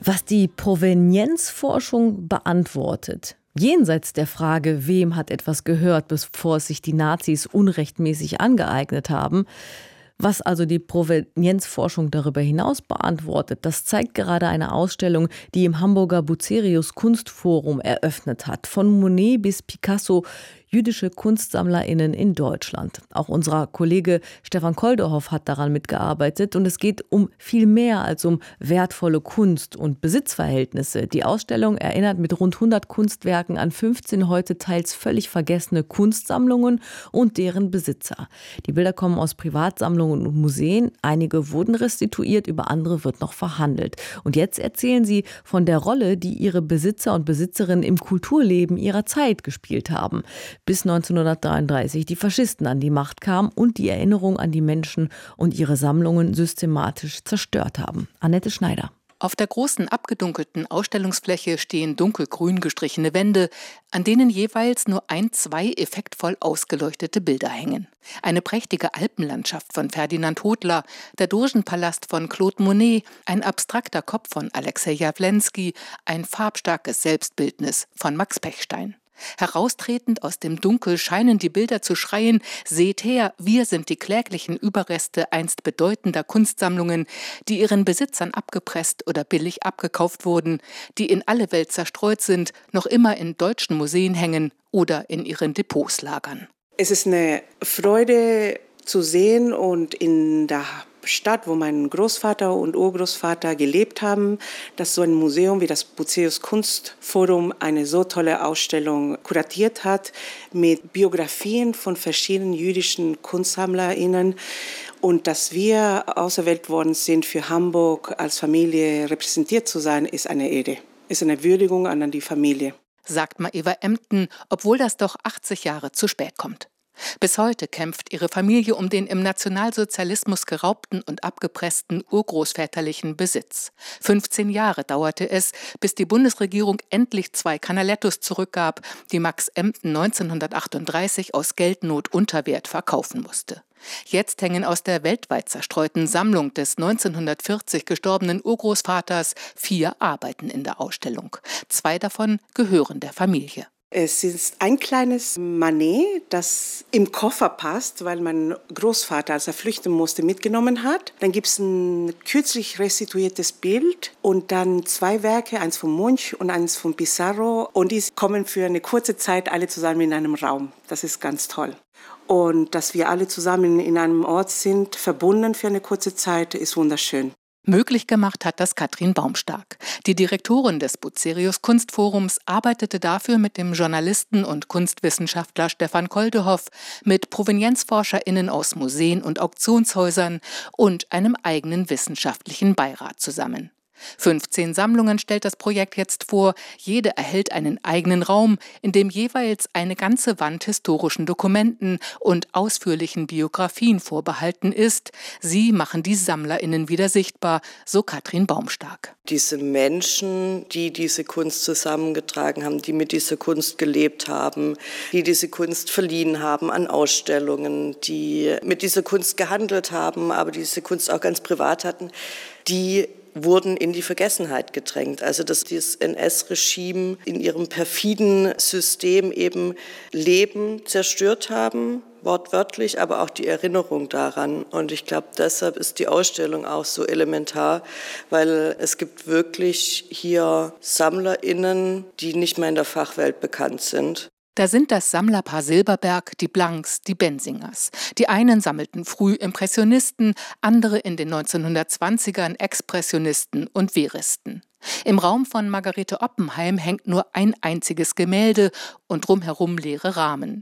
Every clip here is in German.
Was die Provenienzforschung beantwortet, jenseits der Frage, wem hat etwas gehört, bevor es sich die Nazis unrechtmäßig angeeignet haben, was also die Provenienzforschung darüber hinaus beantwortet, das zeigt gerade eine Ausstellung, die im Hamburger Bucerius Kunstforum eröffnet hat. Von Monet bis Picasso, jüdische KunstsammlerInnen in Deutschland. Auch unser Kollege Stefan Koldehoff hat daran mitgearbeitet und es geht um viel mehr als um wertvolle Kunst und Besitzverhältnisse. Die Ausstellung erinnert mit rund 100 Kunstwerken an 15 heute teils völlig vergessene Kunstsammlungen und deren Besitzer. Die Bilder kommen aus Privatsammlungen und Museen. Einige wurden restituiert, über andere wird noch verhandelt. Und jetzt erzählen sie von der Rolle, die ihre Besitzer und Besitzerinnen im Kulturleben ihrer Zeit gespielt haben. Bis 1933 die Faschisten an die Macht kamen und die Erinnerung an die Menschen und ihre Sammlungen systematisch zerstört haben. Annette Schneider. Auf der großen abgedunkelten Ausstellungsfläche stehen dunkelgrün gestrichene Wände, an denen jeweils nur 2 effektvoll ausgeleuchtete Bilder hängen. Eine prächtige Alpenlandschaft von Ferdinand Hodler, der Dogenpalast von Claude Monet, ein abstrakter Kopf von Alexei Jawlensky, ein farbstarkes Selbstbildnis von Max Pechstein. Heraustretend aus dem Dunkel scheinen die Bilder zu schreien: Seht her, wir sind die kläglichen Überreste einst bedeutender Kunstsammlungen, die ihren Besitzern abgepresst oder billig abgekauft wurden, die in alle Welt zerstreut sind, noch immer in deutschen Museen hängen oder in ihren Depots lagern. Es ist eine Freude zu sehen und in der Stadt, wo mein Großvater und Urgroßvater gelebt haben, dass so ein Museum wie das Bucerius Kunstforum eine so tolle Ausstellung kuratiert hat mit Biografien von verschiedenen jüdischen KunstsammlerInnen und dass wir auserwählt worden sind, für Hamburg als Familie repräsentiert zu sein, ist eine Ehre, ist eine Würdigung an die Familie. Sagt Maeva Emden, obwohl das doch 80 Jahre zu spät kommt. Bis heute kämpft ihre Familie um den im Nationalsozialismus geraubten und abgepressten urgroßväterlichen Besitz. 15 Jahre dauerte es, bis die Bundesregierung endlich 2 Canalettos zurückgab, die Max Emden 1938 aus Geldnot unter Wert verkaufen musste. Jetzt hängen aus der weltweit zerstreuten Sammlung des 1940 gestorbenen Urgroßvaters 4 Arbeiten in der Ausstellung. 2 davon gehören der Familie. Es ist ein kleines Manet, das im Koffer passt, weil mein Großvater, als er flüchten musste, mitgenommen hat. Dann gibt es ein kürzlich restituiertes Bild und dann 2 Werke, eins von Munch und eins von Pissarro. Und die kommen für eine kurze Zeit alle zusammen in einem Raum. Das ist ganz toll. Und dass wir alle zusammen in einem Ort sind, verbunden für eine kurze Zeit, ist wunderschön. Möglich gemacht hat das Katrin Baumstark. Die Direktorin des Bucerius Kunstforums arbeitete dafür mit dem Journalisten und Kunstwissenschaftler Stefan Koldehoff, mit ProvenienzforscherInnen aus Museen und Auktionshäusern und einem eigenen wissenschaftlichen Beirat zusammen. 15 Sammlungen stellt das Projekt jetzt vor. Jede erhält einen eigenen Raum, in dem jeweils eine ganze Wand historischen Dokumenten und ausführlichen Biografien vorbehalten ist. Sie machen die SammlerInnen wieder sichtbar, so Katrin Baumstark. Diese Menschen, die diese Kunst zusammengetragen haben, die mit dieser Kunst gelebt haben, die diese Kunst verliehen haben an Ausstellungen, die mit dieser Kunst gehandelt haben, aber diese Kunst auch ganz privat hatten, die wurden in die Vergessenheit gedrängt. Also dass dieses NS-Regime in ihrem perfiden System eben Leben zerstört haben, wortwörtlich, aber auch die Erinnerung daran. Und ich glaube, deshalb ist die Ausstellung auch so elementar, weil es gibt wirklich hier SammlerInnen, die nicht mehr in der Fachwelt bekannt sind. Da sind das Sammlerpaar Silberberg, die Blanks, die Bensingers. Die einen sammelten früh Impressionisten, andere in den 1920ern Expressionisten und Veristen. Im Raum von Margarete Oppenheim hängt nur ein einziges Gemälde und drumherum leere Rahmen.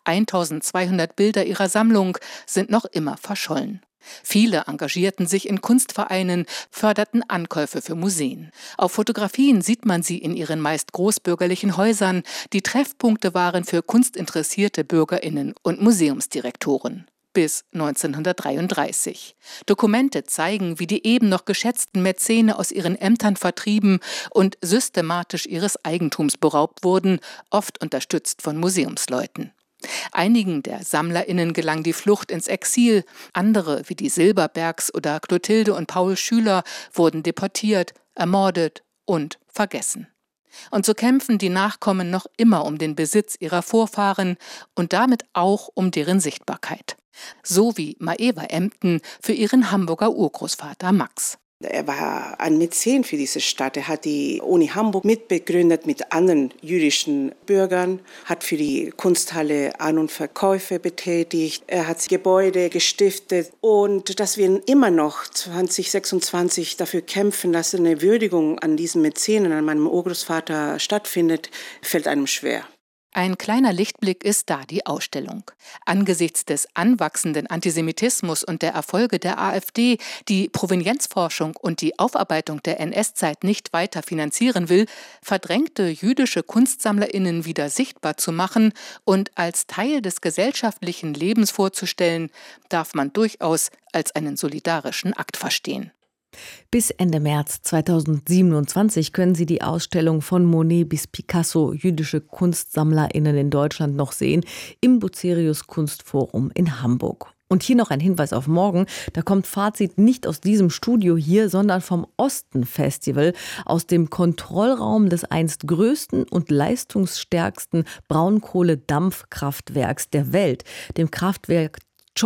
1200 Bilder ihrer Sammlung sind noch immer verschollen. Viele engagierten sich in Kunstvereinen, förderten Ankäufe für Museen. Auf Fotografien sieht man sie in ihren meist großbürgerlichen Häusern, die Treffpunkte waren für kunstinteressierte BürgerInnen und Museumsdirektoren. Bis 1933. Dokumente zeigen, wie die eben noch geschätzten Mäzene aus ihren Ämtern vertrieben und systematisch ihres Eigentums beraubt wurden, oft unterstützt von Museumsleuten. Einigen der SammlerInnen gelang die Flucht ins Exil, andere, wie die Silberbergs oder Clotilde und Paul Schüler, wurden deportiert, ermordet und vergessen. Und so kämpfen die Nachkommen noch immer um den Besitz ihrer Vorfahren und damit auch um deren Sichtbarkeit. So wie Maeva Emden für ihren Hamburger Urgroßvater Max. Er war ein Mäzen für diese Stadt. Er hat die Uni Hamburg mitbegründet mit anderen jüdischen Bürgern, hat für die Kunsthalle An- und Verkäufe betätigt. Er hat Gebäude gestiftet. Und dass wir immer noch 2026 dafür kämpfen, dass eine Würdigung an diesen Mäzenen, an meinem Urgroßvater stattfindet, fällt einem schwer. Ein kleiner Lichtblick ist da die Ausstellung. Angesichts des anwachsenden Antisemitismus und der Erfolge der AfD, die Provenienzforschung und die Aufarbeitung der NS-Zeit nicht weiter finanzieren will, verdrängte jüdische KunstsammlerInnen wieder sichtbar zu machen und als Teil des gesellschaftlichen Lebens vorzustellen, darf man durchaus als einen solidarischen Akt verstehen. Bis Ende März 2027 können Sie die Ausstellung von Monet bis Picasso, jüdische KunstsammlerInnen in Deutschland, noch sehen im Bucerius Kunstforum in Hamburg. Und hier noch ein Hinweis auf morgen. Da kommt Fazit nicht aus diesem Studio hier, sondern vom Osten-Festival, aus dem Kontrollraum des einst größten und leistungsstärksten Braunkohledampfkraftwerks der Welt, dem Kraftwerk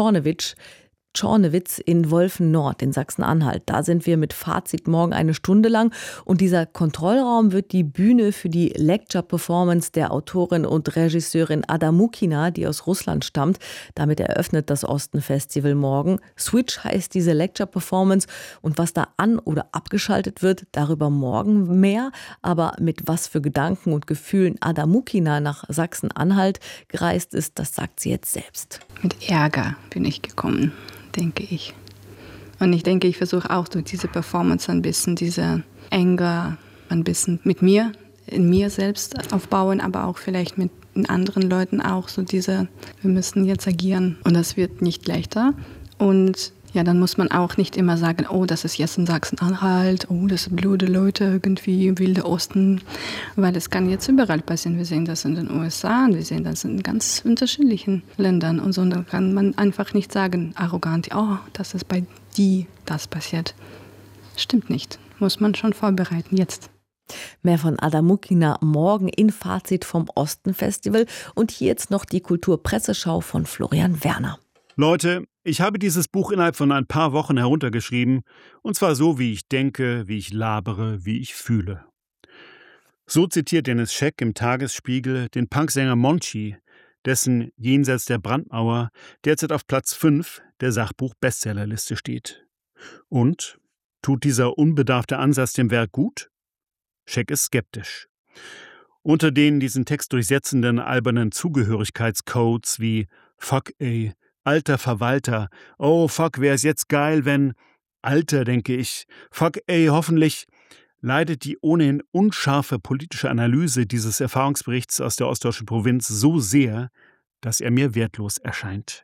Czornewitz in Wolfen-Nord in Sachsen-Anhalt. Da sind wir mit Fazit morgen eine Stunde lang. Und dieser Kontrollraum wird die Bühne für die Lecture-Performance der Autorin und Regisseurin Ada Mukina, die aus Russland stammt. Damit eröffnet das Osten-Festival morgen. Switch heißt diese Lecture-Performance. Und was da an- oder abgeschaltet wird, darüber morgen mehr. Aber mit was für Gedanken und Gefühlen Ada Mukina nach Sachsen-Anhalt gereist ist, das sagt sie jetzt selbst. Mit Ärger bin ich gekommen, denke ich. Und ich denke, ich versuche auch durch diese Performance ein bisschen diese Anger ein bisschen mit mir, in mir selbst aufbauen, aber auch vielleicht mit anderen Leuten auch so wir müssen jetzt agieren. Und das wird nicht leichter. Und ja, dann muss man auch nicht immer sagen, oh, das ist jetzt in Sachsen-Anhalt, oh, das sind blöde Leute irgendwie im Wilden Osten, weil das kann jetzt überall passieren. Wir sehen das in den USA und wir sehen das in ganz unterschiedlichen Ländern und so. Und dann kann man einfach nicht sagen, arrogant, oh, das ist bei die das passiert. Stimmt nicht. Muss man schon vorbereiten, jetzt. Mehr von Ada Mukina morgen in Fazit vom Osten-Festival. Und hier jetzt noch die Kulturpresseschau von Florian Werner. Leute, ich habe dieses Buch innerhalb von ein paar Wochen heruntergeschrieben, und zwar so, wie ich denke, wie ich labere, wie ich fühle. So zitiert Dennis Scheck im Tagesspiegel den Punksänger Monchi, dessen Jenseits der Brandmauer derzeit auf Platz 5 der Sachbuch-Bestsellerliste steht. Und? Tut dieser unbedarfte Ansatz dem Werk gut? Scheck ist skeptisch. Unter den diesen Text durchsetzenden albernen Zugehörigkeitscodes wie Fuck ey, alter Verwalter, oh fuck, wär's jetzt geil, wenn, Alter, denke ich, fuck ey, hoffentlich, leidet die ohnehin unscharfe politische Analyse dieses Erfahrungsberichts aus der ostdeutschen Provinz so sehr, dass er mir wertlos erscheint.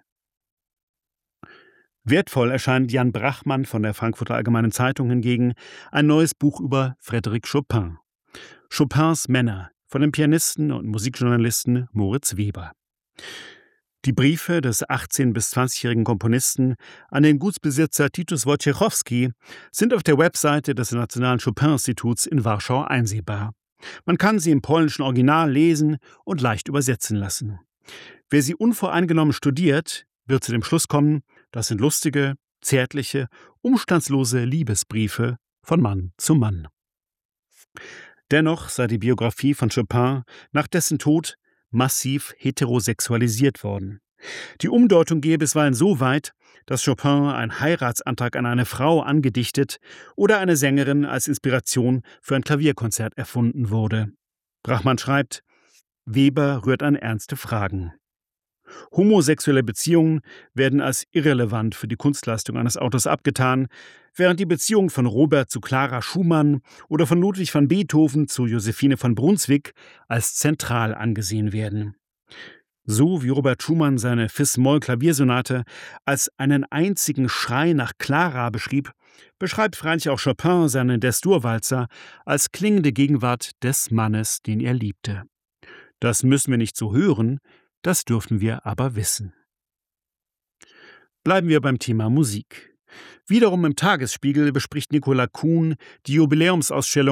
Wertvoll erscheint Jan Brachmann von der Frankfurter Allgemeinen Zeitung hingegen ein neues Buch über Frédéric Chopin. Chopins Männer von dem Pianisten und Musikjournalisten Moritz Weber. Die Briefe des 18- bis 20-jährigen Komponisten an den Gutsbesitzer Titus Wojciechowski sind auf der Webseite des Nationalen Chopin-Instituts in Warschau einsehbar. Man kann sie im polnischen Original lesen und leicht übersetzen lassen. Wer sie unvoreingenommen studiert, wird zu dem Schluss kommen, das sind lustige, zärtliche, umstandslose Liebesbriefe von Mann zu Mann. Dennoch sei die Biografie von Chopin nach dessen Tod massiv heterosexualisiert worden. Die Umdeutung gehe bisweilen so weit, dass Chopin einen Heiratsantrag an eine Frau angedichtet oder eine Sängerin als Inspiration für ein Klavierkonzert erfunden wurde. Brachmann schreibt, Weber rührt an ernste Fragen. Homosexuelle Beziehungen werden als irrelevant für die Kunstleistung eines Autors abgetan, während die Beziehung von Robert zu Clara Schumann oder von Ludwig van Beethoven zu Josephine von Brunswick als zentral angesehen werden. So wie Robert Schumann seine Fis-Moll-Klaviersonate als einen einzigen Schrei nach Clara beschrieb, beschreibt freilich auch Chopin seinen Des-Dur-Walzer als klingende Gegenwart des Mannes, den er liebte. Das müssen wir nicht so hören, das dürfen wir aber wissen. Bleiben wir beim Thema Musik. Wiederum im Tagesspiegel bespricht Nicola Kuhn die Jubiläumsausstellung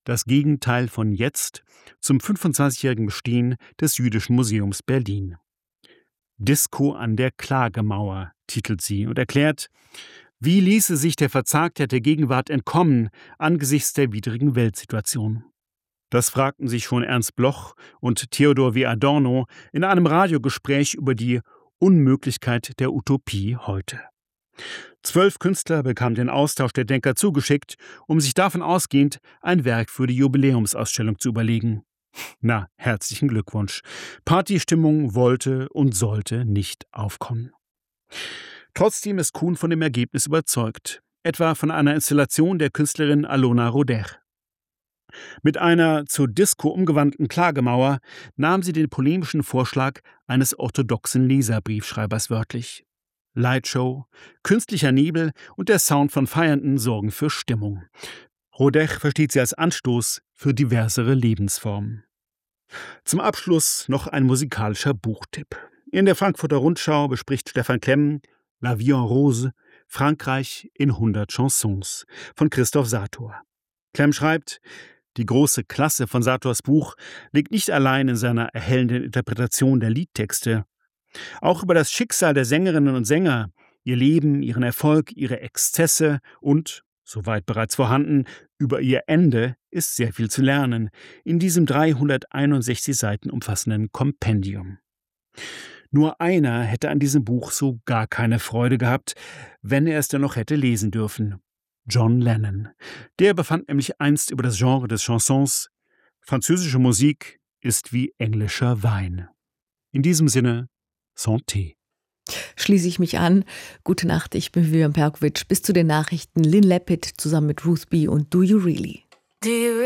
Das Gegenteil von jetzt zum 25-jährigen Bestehen des Jüdischen Museums Berlin. Disco an der Klagemauer titelt sie und erklärt, wie ließe sich der Verzagtheit der Gegenwart entkommen angesichts der widrigen Weltsituation. Das fragten sich schon Ernst Bloch und Theodor W. Adorno in einem Radiogespräch über die Unmöglichkeit der Utopie heute. 12 Künstler bekamen den Austausch der Denker zugeschickt, um sich davon ausgehend ein Werk für die Jubiläumsausstellung zu überlegen. Na, herzlichen Glückwunsch. Partystimmung wollte und sollte nicht aufkommen. Trotzdem ist Kuhn von dem Ergebnis überzeugt, etwa von einer Installation der Künstlerin Alona Roder. Mit einer zur Disco umgewandten Klagemauer nahm sie den polemischen Vorschlag eines orthodoxen Leserbriefschreibers wörtlich. Lightshow, künstlicher Nebel und der Sound von Feiernden sorgen für Stimmung. Roder versteht sie als Anstoß für diversere Lebensformen. Zum Abschluss noch ein musikalischer Buchtipp. In der Frankfurter Rundschau bespricht Stefan Klemm La Vie en Rose, Frankreich in 100 Chansons von Christoph Sator. Klemm schreibt, die große Klasse von Sators Buch liegt nicht allein in seiner erhellenden Interpretation der Liedtexte. Auch über das Schicksal der Sängerinnen und Sänger, ihr Leben, ihren Erfolg, ihre Exzesse und, soweit bereits vorhanden, über ihr Ende ist sehr viel zu lernen in diesem 361 Seiten umfassenden Kompendium. Nur einer hätte an diesem Buch so gar keine Freude gehabt, wenn er es denn noch hätte lesen dürfen. John Lennon. Der befand nämlich einst über das Genre des Chansons: französische Musik ist wie englischer Wein. In diesem Sinne, Santé. Schließe ich mich an. Gute Nacht, ich bin Vivian Perkovic. Bis zu den Nachrichten Lynn Leppit zusammen mit Ruth B. und Do You Really?